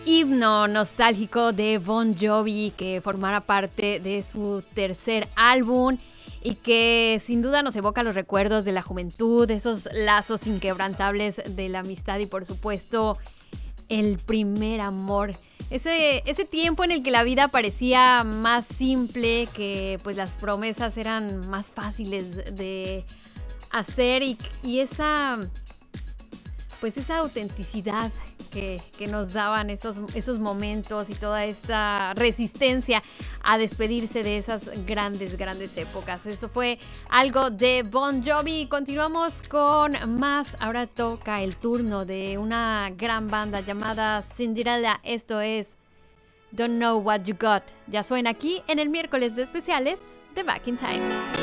himno nostálgico de Bon Jovi que formara parte de su tercer álbum y que sin duda nos evoca los recuerdos de la juventud, esos lazos inquebrantables de la amistad y por supuesto el primer amor. Ese tiempo en el que la vida parecía más simple, que pues las promesas eran más fáciles de hacer y esa autenticidad que nos daban esos momentos y toda esta resistencia a despedirse de esas grandes épocas. Eso fue algo de Bon Jovi. Continuamos con más. Ahora toca el turno de una gran banda llamada Cinderella. Esto es Don't Know What You Got. Ya suena aquí en el miércoles de especiales de Back in Time.